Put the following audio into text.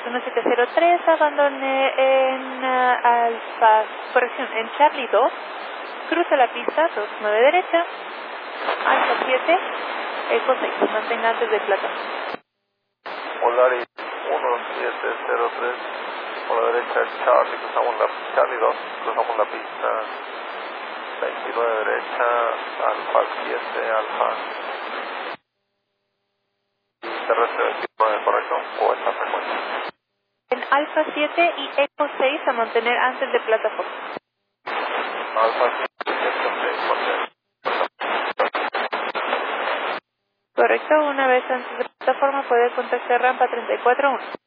1703, abandone en Alfa, corrección, en Charlie 2, cruza la pista, 29 derecha, Alfa 7, Eco 6, mantenga antes de plataforma. Polaris 1703, por la derecha Charlie, Charlie 2, cruzamos la pista, 29 derecha, Alfa 7, Alfa. Terrestre 29, correcto, o esta frecuencia. En Alfa 7 y Eco 6 a mantener antes de plataforma. Alfa 7, Eco 6, mantener. Correcto, una vez antes de plataforma puede contactar rampa 34-1.